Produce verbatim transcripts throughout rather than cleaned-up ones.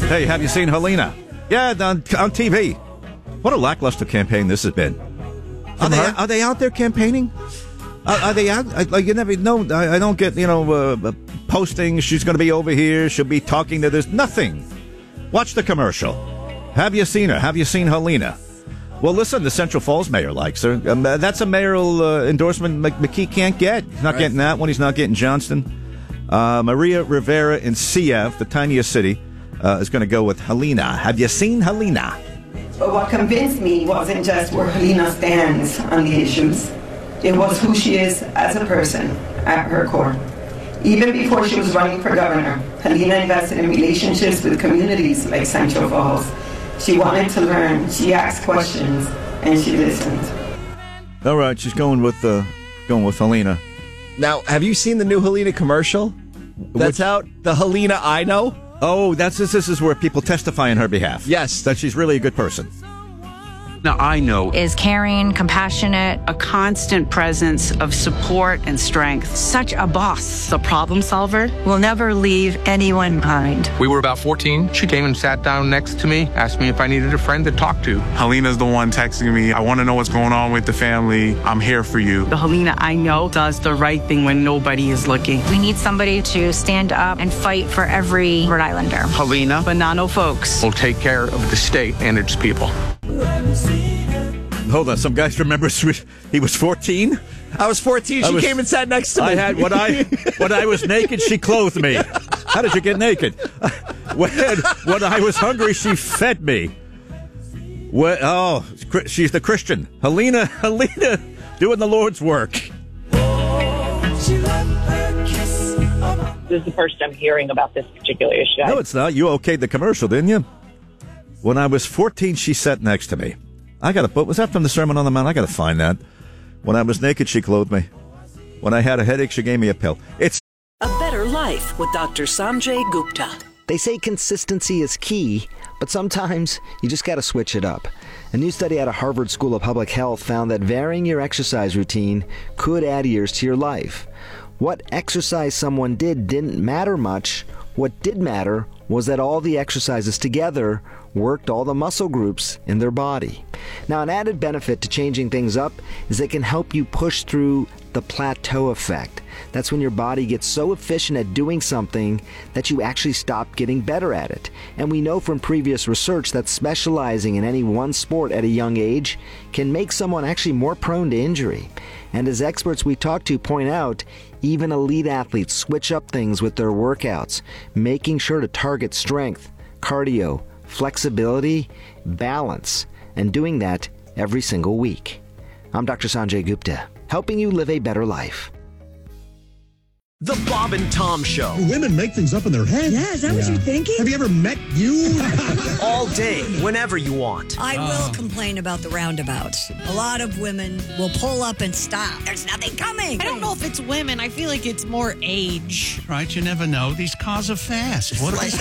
Hey, have you seen Helena? Yeah, on, on T V. What a lackluster campaign this has been. Are they, are they out there campaigning? Are, are they out? I, like, you never know. I, I don't get, you know, uh, posting. She's going to be over here. She'll be talking to this. Nothing. Watch the commercial. Have you seen her? Have you seen Helena? Well, listen, the Central Falls mayor likes her. Um, uh, that's a mayoral uh, endorsement McKee can't get. He's not right. getting that one. He's not getting Johnston. Uh, Maria Rivera in C F, the tiniest city, uh, is going to go with Helena. Have you seen Helena? But what convinced me wasn't just where Helena stands on the issues. It was who she is as a person at her core. Even before she was running for governor, Helena invested in relationships with communities like Central Falls. She wanted to learn, she asked questions, and she listened. All right, she's going with uh, going with Helena. Now, have you seen the new Helena commercial that's Which, out? The Helena I Know? Oh, that's this, this is where people testify on her behalf. Yes. That she's really a good person. Now, I know is caring, compassionate, a constant presence of support and strength. Such a boss, a problem solver, will never leave anyone behind. We were about fourteen. She came and sat down next to me, asked me if I needed a friend to talk to. Helena's the one texting me, I want to know what's going on with the family. I'm here for you. The Helena I know does the right thing when nobody is looking. We need somebody to stand up and fight for every Rhode Islander. Helena Bonanno folks will take care of the state and its people. Hold on, some guys remember he was fourteen? I was fourteen. She was, came and sat next to me. I had when I when I was naked, she clothed me. How did you get naked? When when I was hungry, she fed me. When, oh, she's the Christian. Helena, Helena, doing the Lord's work. This is the first I'm hearing about this particular issue. No, it's not. You okayed the commercial, didn't you? When I was fourteen, she sat next to me. I got to put, was that from the Sermon on the Mount? I got to find that. When I was naked, she clothed me. When I had a headache, she gave me a pill. It's A Better Life with Doctor Sanjay Gupta. They say consistency is key, but sometimes you just got to switch it up. A new study out of Harvard School of Public Health found that varying your exercise routine could add years to your life. What exercise someone did didn't matter much. What did matter was that all the exercises together worked all the muscle groups in their body. Now, an added benefit to changing things up is they can help you push through the plateau effect. That's when your body gets so efficient at doing something that you actually stop getting better at it. And we know from previous research that specializing in any one sport at a young age can make someone actually more prone to injury. And as experts we talk to point out, even elite athletes switch up things with their workouts, making sure to target strength, cardio, flexibility, balance, and doing that every single week. I'm Doctor Sanjay Gupta, helping you live a better life. The Bob and Tom Show. Women make things up in their head. Yeah, is that yeah. what you're thinking? Have you ever met you? All day, whenever you want. I oh. will complain about the roundabouts. A lot of women will pull up and stop. There's nothing coming. I don't know if it's women. I feel like it's more age. Right, you never know. These cars are fast. What like, they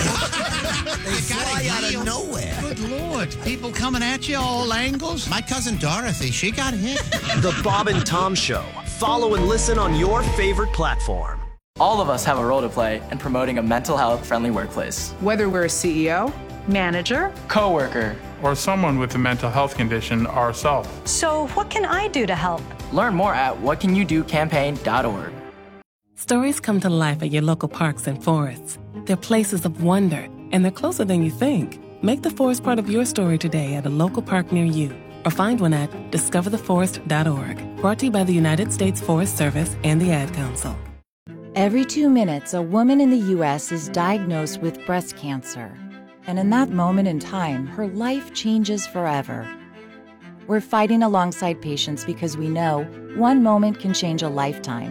fly out of nowhere. Good Lord. People coming at you all angles. My cousin Dorothy, she got hit. The Bob and Tom Show. Follow and listen on your favorite platform. All of us have a role to play in promoting a mental health friendly workplace. Whether we're a C E O, manager, coworker, or someone with a mental health condition ourselves. So what can I do to help? Learn more at what can you do campaign dot org. Stories come to life at your local parks and forests. They're places of wonder, and they're closer than you think. Make the forest part of your story today at a local park near you, or find one at discover the forest dot org. Brought to you by the United States Forest Service and the Ad Council. Every two minutes, a woman in the U S is diagnosed with breast cancer. And in that moment in time, her life changes forever. We're fighting alongside patients because we know one moment can change a lifetime.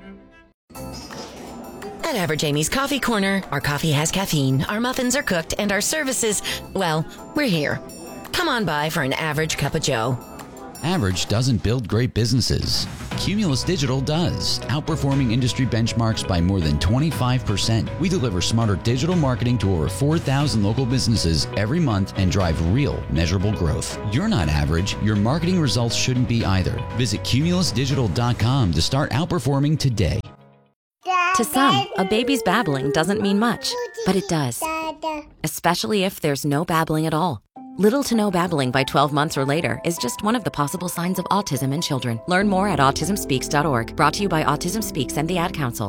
At Average Amy's Coffee Corner, our coffee has caffeine, our muffins are cooked, and our services, well, we're here. Come on by for an average cup of joe. Average doesn't build great businesses. Cumulus Digital does, outperforming industry benchmarks by more than twenty-five percent. We deliver smarter digital marketing to over four thousand local businesses every month and drive real, measurable growth. You're not average. Your marketing results shouldn't be either. Visit cumulus digital dot com to start outperforming today. To some, a baby's babbling doesn't mean much, but it does. especially if there's no babbling at all. Little to no babbling by twelve months or later is just one of the possible signs of autism in children. Learn more at autism speaks dot org. Brought to you by Autism Speaks and the Ad Council.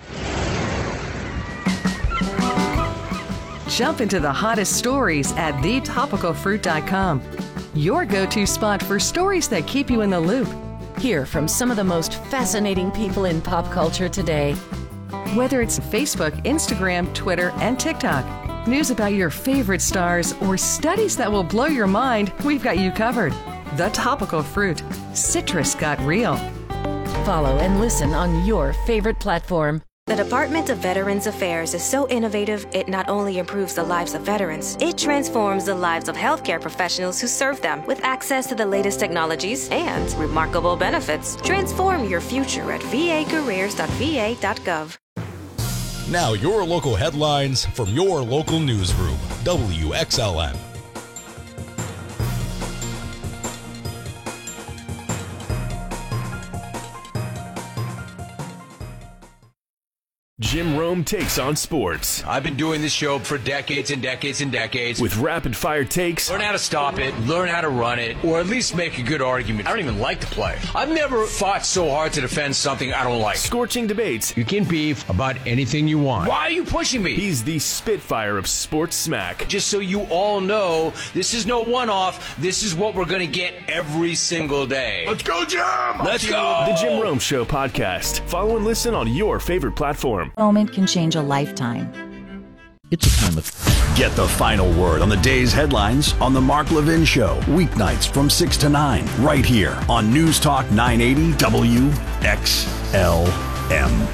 Jump into the hottest stories at the topical fruit dot com. Your go-to spot for stories that keep you in the loop. Hear from some of the most fascinating people in pop culture today. Whether it's Facebook, Instagram, Twitter, and TikTok, news about your favorite stars, or studies that will blow your mind, we've got you covered. The Topical Fruit. Citrus got real. Follow and listen on your favorite platform. The Department of Veterans Affairs is so innovative, it not only improves the lives of veterans, it transforms the lives of healthcare professionals who serve them with access to the latest technologies and remarkable benefits. Transform your future at v a careers dot v a dot gov. Now your local headlines from your local newsroom, W X L N. Jim Rome takes on sports. I've been doing this show for decades and decades and decades. With rapid-fire takes. Learn how to stop it, learn how to run it, or at least make a good argument. I don't even like to play. I've never fought so hard to defend something I don't like. Scorching debates. You can beef about anything you want. Why are you pushing me? He's the Spitfire of sports smack. Just so you all know, this is no one-off. This is what we're going to get every single day. Let's go, Jim! Let's go! The Jim Rome Show podcast. Follow and listen on your favorite platform. Moment can change a lifetime. It's a time of... Get the final word on the day's headlines on The Mark Levin Show, weeknights from six to nine, right here on News Talk nine eighty W X L M.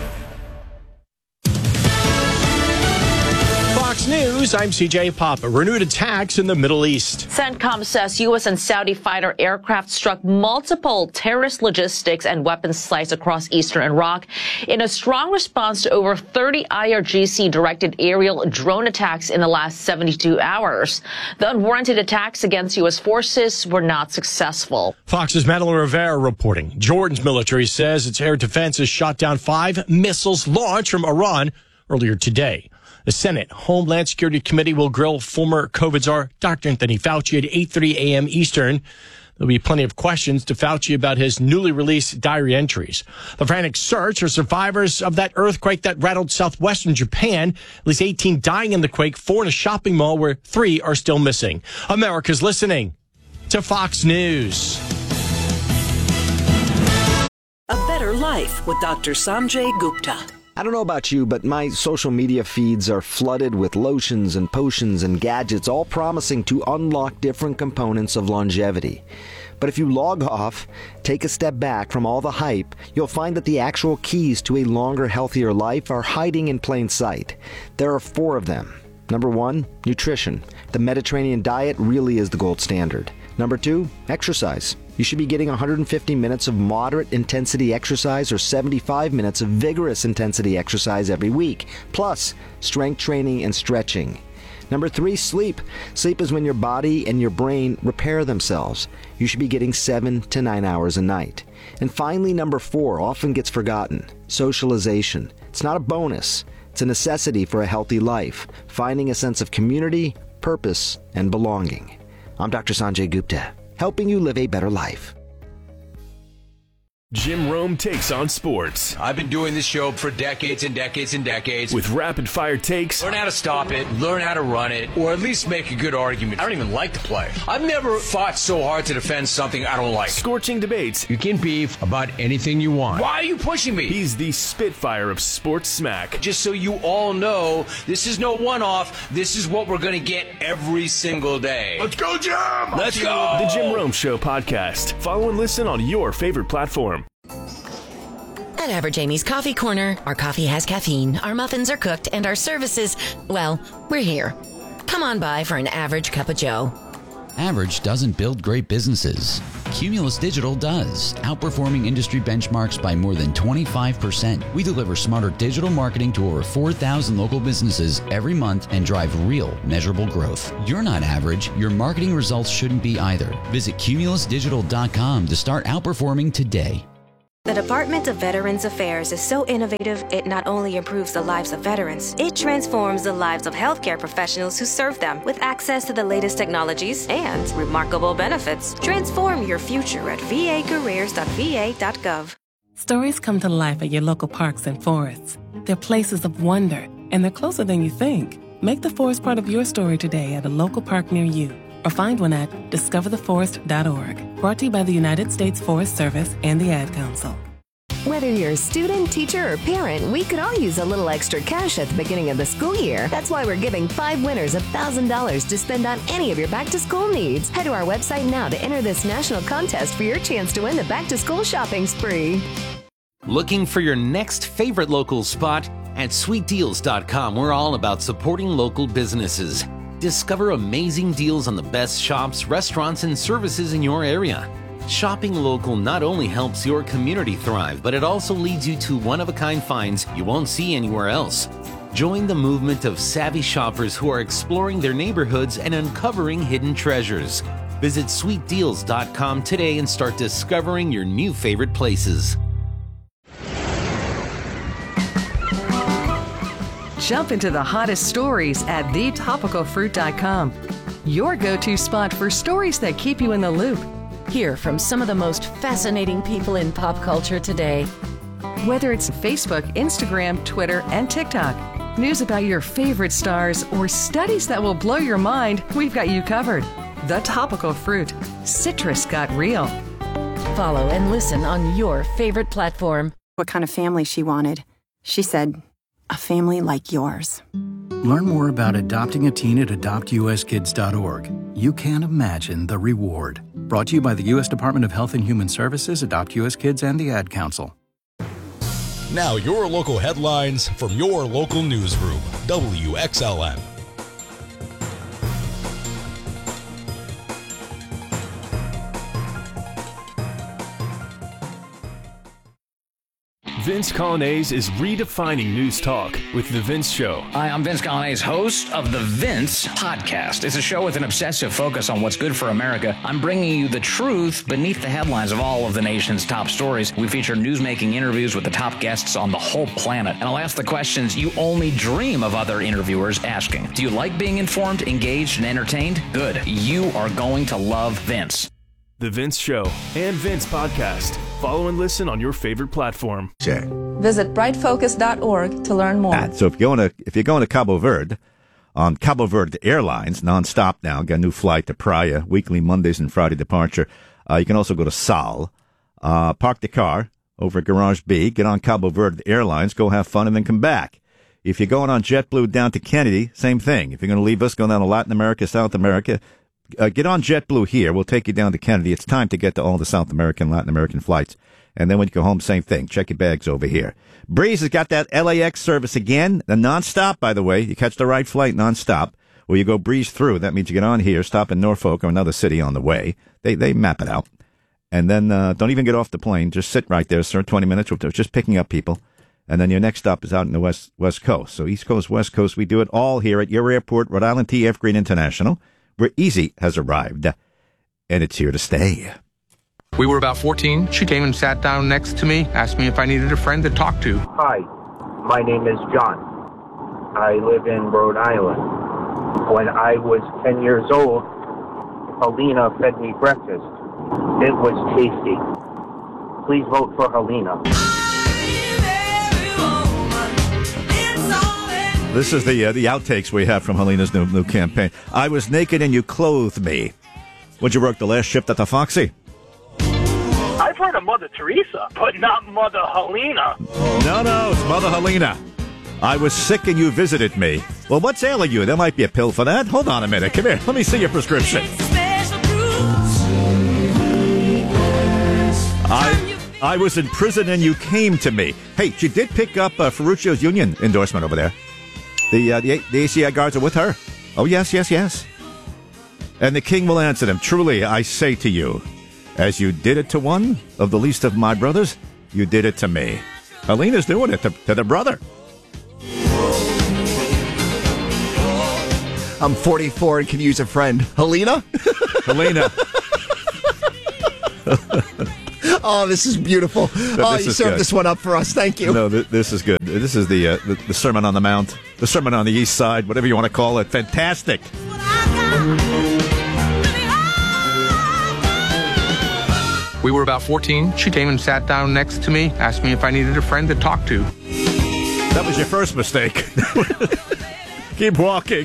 Fox News, I'm C J Papa. Renewed attacks in the Middle East. CENTCOM says U S and Saudi fighter aircraft struck multiple terrorist logistics and weapons sites across eastern Iraq in a strong response to over thirty I R G C-directed aerial drone attacks in the last seventy-two hours. The unwarranted attacks against U S forces were not successful. Fox's Madeline Rivera reporting. Jordan's military says its air defense has shot down five missiles launched from Iran earlier today. The Senate Homeland Security Committee will grill former COVID czar Doctor Anthony Fauci at eight thirty a.m. Eastern. There'll be plenty of questions to Fauci about his newly released diary entries. The frantic search for survivors of that earthquake that rattled southwestern Japan. At least eighteen dying in the quake, four in a shopping mall where three are still missing. America's listening to Fox News. A Better Life with Doctor Sanjay Gupta. I don't know about you, but my social media feeds are flooded with lotions and potions and gadgets, all promising to unlock different components of longevity. But if you log off, take a step back from all the hype, you'll find that the actual keys to a longer, healthier life are hiding in plain sight. There are four of them. Number one, nutrition. The Mediterranean diet really is the gold standard. Number two, exercise. You should be getting one hundred fifty minutes of moderate intensity exercise or seventy-five minutes of vigorous intensity exercise every week, plus strength training and stretching. Number three, sleep. Sleep is when your body and your brain repair themselves. You should be getting seven to nine hours a night. And finally, number four, often gets forgotten, socialization. It's not a bonus. It's a necessity for a healthy life, finding a sense of community, purpose, and belonging. I'm Doctor Sanjay Gupta, helping you live a better life. Jim Rome takes on sports. I've been doing this show for decades and decades and decades. With rapid-fire takes. Learn how to stop it, learn how to run it, or at least make a good argument. I don't even like to play. I've never fought so hard to defend something I don't like. Scorching debates. You can beef about anything you want. Why are you pushing me? He's the Spitfire of sports smack. Just so you all know, this is no one-off. This is what we're going to get every single day. Let's go, Jim! Let's go! The Jim Rome Show podcast. Follow and listen on your favorite platform. At Average Amy's Coffee Corner, our coffee has caffeine, our muffins are cooked, and our services, well, we're here. Come on by for an average cup of joe. Average doesn't build great businesses. Cumulus Digital does, outperforming industry benchmarks by more than twenty-five percent. We deliver smarter digital marketing to over four thousand local businesses every month and drive real, measurable growth. You're not average. Your marketing results shouldn't be either. Visit cumulus digital dot com to start outperforming today. The Department of Veterans Affairs is so innovative, it not only improves the lives of veterans, it transforms the lives of healthcare professionals who serve them with access to the latest technologies and remarkable benefits. Transform your future at v a careers dot v a dot gov. Stories come to life at your local parks and forests. They're places of wonder, and they're closer than you think. Make the forest part of your story today at a local park near you, or find one at discover the forest dot org. Brought to you by the United States Forest Service and the Ad Council. Whether you're a student, teacher, or parent, we could all use a little extra cash at the beginning of the school year. That's why we're giving five winners one thousand dollars to spend on any of your back-to-school needs. Head to our website now to enter this national contest for your chance to win the back-to-school shopping spree. Looking for your next favorite local spot? At sweet deals dot com, we're all about supporting local businesses. Discover amazing deals on the best shops, restaurants, and services in your area. Shopping local not only helps your community thrive, but it also leads you to one-of-a-kind finds you won't see anywhere else. Join the movement of savvy shoppers who are exploring their neighborhoods and uncovering hidden treasures. Visit sweet deals dot com today and start discovering your new favorite places. Jump into the hottest stories at the topical fruit dot com. Your go-to spot for stories that keep you in the loop. Hear from some of the most fascinating people in pop culture today. Whether it's Facebook, Instagram, Twitter, and TikTok, news about your favorite stars, or studies that will blow your mind, we've got you covered. The Topical Fruit. Citrus got real. Follow and listen on your favorite platform. What kind of family she wanted. She said, a family like yours. Learn more about adopting a teen at adopt u s kids dot org. You can't imagine the reward. Brought to you by the U S Department of Health and Human Services, Adopt U S Kids, and the Ad Council. Now your local headlines from your local newsroom, W X L M. Vince Colonnese is redefining news talk with The Vince Show. Hi, I'm Vince Colonnese, host of The Vince Podcast. It's a show with an obsessive focus on what's good for America. I'm bringing you the truth beneath the headlines of all of the nation's top stories. We feature newsmaking interviews with the top guests on the whole planet. And I'll ask the questions you only dream of other interviewers asking. Do you like being informed, engaged, and entertained? Good. You are going to love Vince. The Vince Show and Vince Podcast. Follow and listen on your favorite platform. Check. Visit bright focus dot org to learn more. So if you're going to if you're going to Cabo Verde, on Cabo Verde Airlines, nonstop now, got a new flight to Praia, weekly Mondays and Friday departure. Uh, you can also go to Sal, uh, park the car over at Garage B, get on Cabo Verde Airlines, go have fun, and then come back. If you're going on JetBlue down to Kennedy, same thing. If you're going to leave us, go down to Latin America, South America, Uh, get on JetBlue here. We'll take you down to Kennedy. It's time to get to all the South American, Latin American flights. And then when you go home, same thing. Check your bags over here. Breeze has got that L A X service again. The nonstop, by the way. You catch the right flight nonstop. Or you go breeze through. That means you get on here, stop in Norfolk or another city on the way. They they map it out. And then uh, don't even get off the plane. Just sit right there, sir. twenty minutes. We're just picking up people. And then your next stop is out in the west west coast. So East Coast, West Coast, we do it all here at your airport, Rhode Island T F Green International, where Easy has arrived, and it's here to stay. We were about fourteen. She came and sat down next to me, asked me if I needed a friend to talk to. Hi, my name is John. I live in Rhode Island. When I was ten years old, Helena fed me breakfast. It was tasty. Please vote for Helena. This is the uh, the outtakes we have from Helena's new new campaign. I was naked and you clothed me. Would you work the last shift at the Foxy? I've heard of Mother Teresa, but not Mother Helena. No, no, it's Mother Helena. I was sick and you visited me. Well, what's ailing you? There might be a pill for that. Hold on a minute. Come here. Let me see your prescription. I I was in prison and you came to me. Hey, she did pick up uh, Ferruccio's union endorsement over there. The, uh, the the A C I guards are with her. Oh, yes, yes, yes. And the king will answer them. Truly, I say to you, as you did it to one of the least of my brothers, you did it to me. Helena's doing it to, to the brother. I'm forty-four and can use a friend. Helena? Helena. Oh, this is beautiful. Oh, you served this one up for us. Thank you. No, th- this is good. This is the, uh, the the Sermon on the Mount, the Sermon on the East Side, whatever you want to call it. Fantastic. We were about fourteen. She came and sat down next to me, asked me if I needed a friend to talk to. That was your first mistake. Keep walking.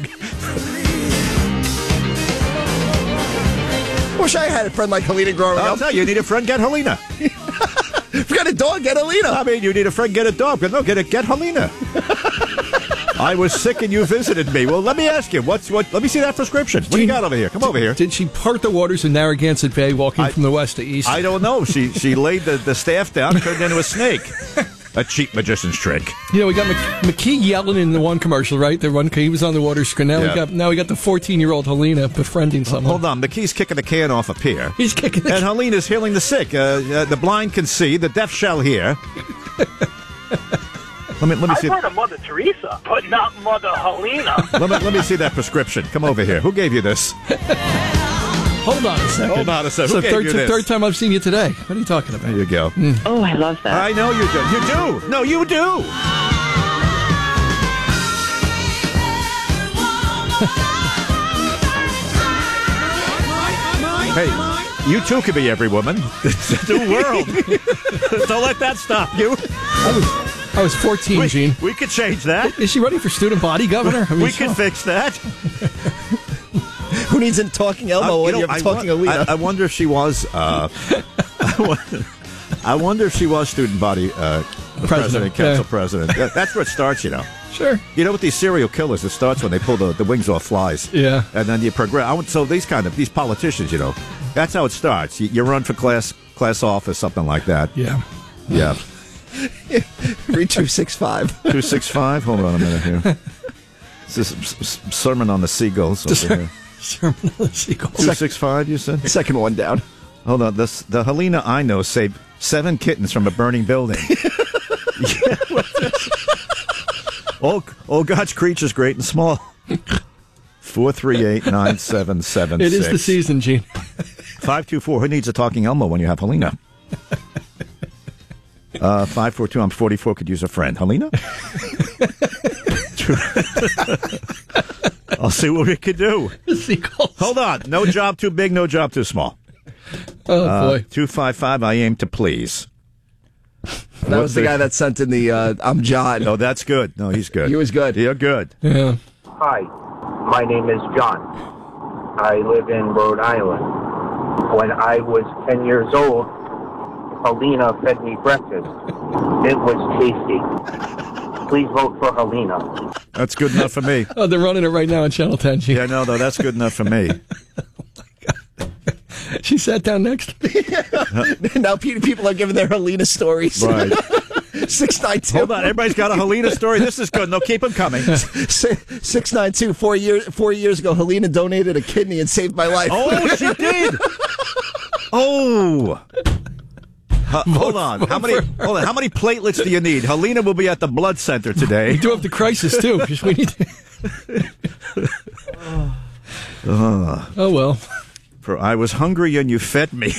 Wish I had a friend like Helena growing I'll up. tell you, you need a friend, get Helena. If you got a dog, get Helena. I mean, you need a friend, get a dog. But no, get a, get Helena. I was sick and you visited me. Well, let me ask you, what's what? Let me see that prescription. What do you got over here? Come over here. Did she part the waters of Narragansett Bay walking I, from the west to east? I don't know. She she laid the, the staff down, turned into a snake. A cheap magician's trick. You know, we got Mc, McKee yelling in the one commercial, right? The one he was on the water screen. Now yeah. we got now we got the fourteen-year-old Helena befriending someone. Hold on, McKee's kicking the can off a pier. He's kicking the and Helena's healing the sick. Uh, uh, the blind can see, the deaf shall hear. Let me let me I've see. heard of Mother Teresa, but not Mother Helena. let me let me see that prescription. Come over here. Who gave you this? Hold on a second. Hold on a second. It's Who the gave third, you this? third time I've seen you today. What are you talking about? There you go. Mm. Oh, I love that. I know you do. You do. No, you do. Hey, you too could be every woman. It's a new world. Don't let that stop you. I was, I was fourteen, we, Gene. We could change that. Is she running for student body governor? I mean, we so. could fix that. Who needs a talking elbow uh, when you you know, have a talking I, Alina? I, I wonder if she was. Uh, I, wonder, I wonder if she was student body uh, president, president, council yeah. president. That, that's where it starts, you know. Sure. You know, with these serial killers, it starts when they pull the, the wings off flies. Yeah. And then you progress. I want, so these kind of these politicians, you know, that's how it starts. You, you run for class class office, something like that. Yeah. Yeah. Read two six five. two six five. Hold on a minute here. This is s- s- Sermon on the Seagulls over Ser- here. Sermon on the Seagulls. two six five, you said? Second one down. Hold on. This, the Helena I know saved seven kittens from a burning building. Yeah, all, all God's creatures, great and small. four three eight, nine seven seven six. It is the season, Gene. five two four. Who needs a talking Elmo when you have Helena? Uh, five four two. I'm forty-four. Could use a friend. Helena? I'll see what we can do. Seagulls. Hold on. No job too big, no job too small. Oh, uh, boy. two five five. I aim to please. That was the guy that sent in the uh, I'm John. No, that's good. No, he's good. He was good. You're good. Yeah. Hi, my name is John. I live in Rhode Island. When I was ten years old, Helena fed me breakfast. It was tasty. Please vote for Helena. That's good enough for me. Oh, they're running it right now on Channel ten, Gene. Yeah, no, though, that's good enough for me. She sat down next to me. Now people are giving their Helena stories. Right. six nine two. Hold on, everybody's got a Helena story. This is good. No, keep them coming. six nine two. Four years, four years ago, Helena donated a kidney and saved my life. Oh, she did. Oh. Uh, hold on. How many? Hold on. How many platelets do you need? Helena will be at the blood center today. We do have the crisis too. We need to... uh, oh well. For I was hungry and you fed me.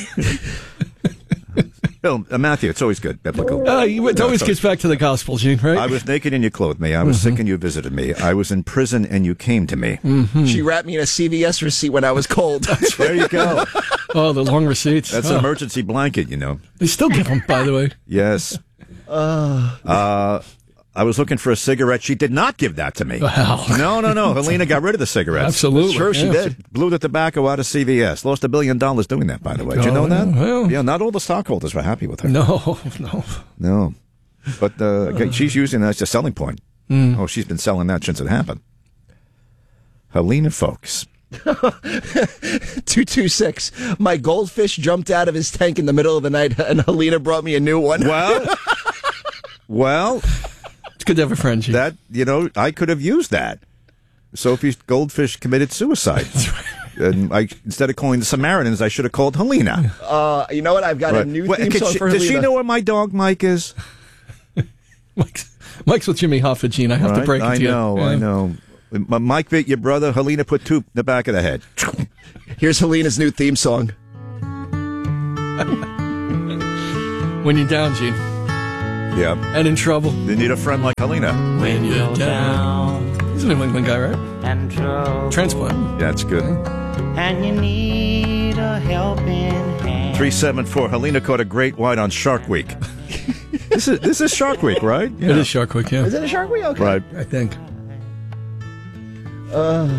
Bill, uh, Matthew, it's always good. Biblical. Uh, you, it no, always gets back to the gospel, Gene. Right? I was naked and you clothed me. I was mm-hmm. sick and you visited me. I was in prison and you came to me. Mm-hmm. She wrapped me in a C V S receipt when I was cold. There you go. Oh, the long receipts. That's oh. an emergency blanket, you know. They still give them, by the way. Yes. Uh, uh, I was looking for a cigarette. She did not give that to me. Wow. No, no, no. Helena got rid of the cigarettes. Absolutely. Sure, she yeah. did. Blew the tobacco out of C V S. Lost a billion dollars doing that, by the way. Did you know that? Well, yeah, not all the stockholders were happy with her. No, no. No. But uh, she's using that as a selling point. Mm. Oh, she's been selling that since it happened. Helena Folks. two two six. My goldfish jumped out of his tank in the middle of the night, and Helena brought me a new one. Well, well, it's good to have a friend. Gene. That you know, I could have used that. Sophie's goldfish committed suicide. That's right. And I, instead of calling the Samaritans, I should have called Helena. Uh, you know what? I've got right. a new well, theme song she, for does Helena. Does she know where my dog Mike is? Mike's, Mike's with Jimmy Hoffa, Gene. I have right? to break it I to you. know, Yeah. I know. Mike bit your brother. Helena put two in the back of the head. Here's Helena's new theme song. When you're down, Gene. Yeah. And in trouble. You need a friend like Helena. When you're down. He's a New England guy, right? And trouble. Transplant. Yeah, it's good. And you need a helping hand. three seven four. Helena caught a great white on Shark Week. this is this is Shark Week, right? Yeah. It is Shark Week, yeah. Is it a Shark Week? Okay. Right. I think. Uh.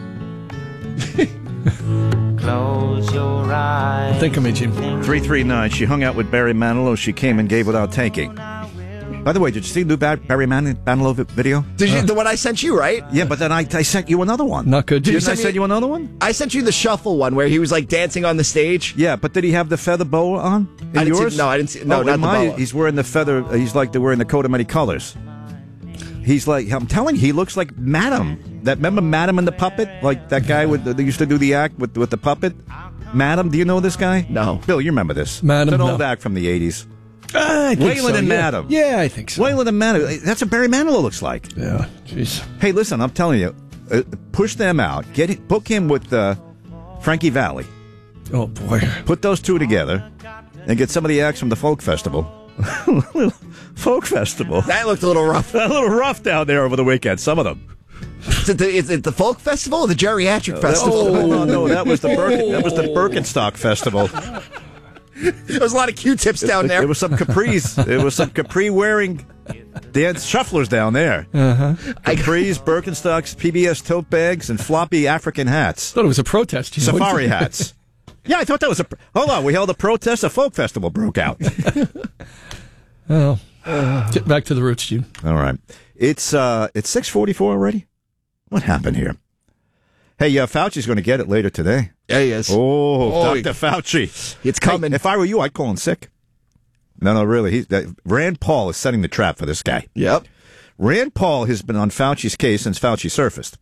Close your eyes. Think of me, Jim. three three nine. She hung out with Barry Manilow. She came and gave without taking. By the way, did you see the new Barry Man- Manilow video? Did you? Uh, the one I sent you, right? Yeah, but then I, I sent you another one. Not good. Did Did Didn't you I send send me- you another one? I sent you the shuffle one where he was like dancing on the stage. Yeah, but did he have the feather boa on? In I didn't yours? see, no, I didn't see. No, oh, not in the mine, boa. He's wearing the feather. He's like they're wearing the coat of many colors. He's like, I'm telling you, he looks like Madam. That remember Madam and the puppet? Like that guy with the, they used to do the act with with the puppet. Madam, do you know this guy? No. Bill, you remember this? Madam, it's an no. old act from the eighties. Uh, I think Waylon so, and yeah. Madam. Yeah, I think so. Waylon and Madam. That's what Barry Manilow looks like. Yeah, jeez. Hey, listen, I'm telling you, uh, push them out. Get it, book him with uh, Frankie Valli. Oh boy. Put those two together, and get some of the acts from the folk festival. Folk festival. That looked a little rough. A little rough down there over the weekend. Some of them. Is it the, is it the folk festival or the geriatric festival? Oh, no, no, that was the Birken, that was the Birkenstock festival. There was a lot of Q-tips down there. There was some capris. There was some capri wearing dance shufflers down there. Uh-huh. Capris, Birkenstocks, P B S tote bags, and floppy African hats. Thought it was a protest. You know? Safari hats. Yeah, I thought that was a. Hold on, we held a protest. A folk festival broke out. Well, get back to the roots, Gene. All right, it's uh, it's six forty-four already. What happened here? Hey, uh, Fauci's going to get it later today. Yeah, he is. Oh, Oh, Doctor Fauci. It's coming. Hey, if I were you, I'd call in sick. No, no, really. He's, uh, Rand Paul is setting the trap for this guy. Yep. Rand Paul has been on Fauci's case since Fauci surfaced.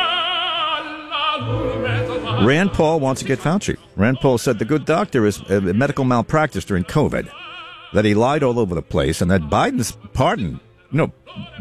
Rand Paul wants to get Fauci. Rand Paul said the good doctor is a medical malpractice during COVID, that he lied all over the place, and that Biden's pardon, no,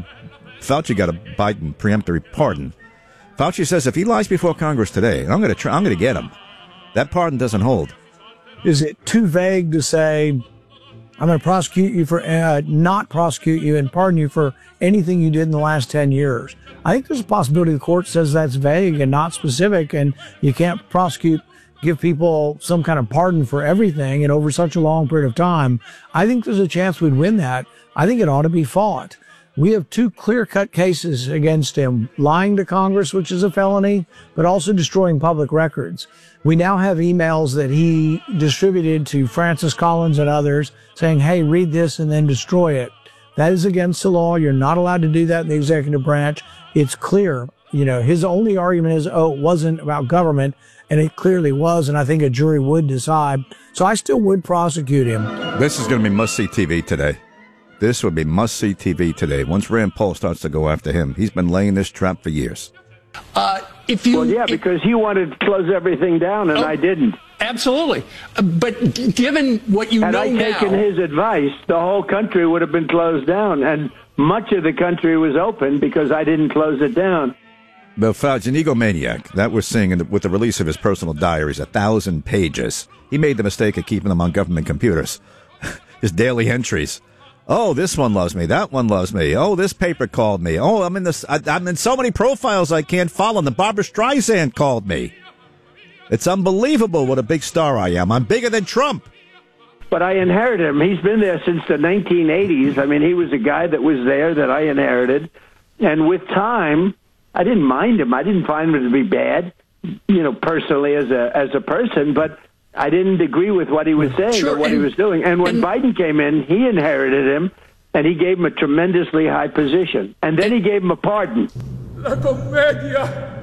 Fauci got a Biden preemptory pardon. Fauci says if he lies before Congress today, and I'm going to try, I'm going to get him, that pardon doesn't hold. Is it too vague to say, I'm going to prosecute you for, uh, not prosecute you and pardon you for anything you did in the last ten years? I think there's a possibility the court says that's vague and not specific, and you can't prosecute, give people some kind of pardon for everything and over such a long period of time. I think there's a chance we'd win that. I think it ought to be fought. We have two clear-cut cases against him, lying to Congress, which is a felony, but also destroying public records. We now have emails that he distributed to Francis Collins and others saying, hey, read this and then destroy it. That is against the law. You're not allowed to do that in the executive branch. It's clear. You know, his only argument is, oh, it wasn't about government, and it clearly was, and I think a jury would decide. So I still would prosecute him. This is going to be must-see T V today. This would be must-see T V today. Once Rand Paul starts to go after him, he's been laying this trap for years. Uh, if you, well, yeah, because he wanted to close everything down, and oh, I didn't. Absolutely. Uh, but g- given what you Had know I now... taken his advice, the whole country would have been closed down, and much of the country was open because I didn't close it down. The Fauci, an egomaniac, that we're seeing in the, with the release of his personal diaries, a thousand pages. He made the mistake of keeping them on government computers. His daily entries. Oh, this one loves me. That one loves me. Oh, this paper called me. Oh, I'm in this. I, I'm in so many profiles I can't follow. The Barbara Streisand called me. It's unbelievable what a big star I am. I'm bigger than Trump. But I inherited him. He's been there since the nineteen eighties. I mean, he was a guy that was there that I inherited. And with time, I didn't mind him. I didn't find him to be bad, you know, personally as a as a person. But I didn't agree with what he was saying Sure, or what and, he was doing. And when and, Biden came in, he inherited him, and he gave him a tremendously high position. And then he gave him a pardon. La commedia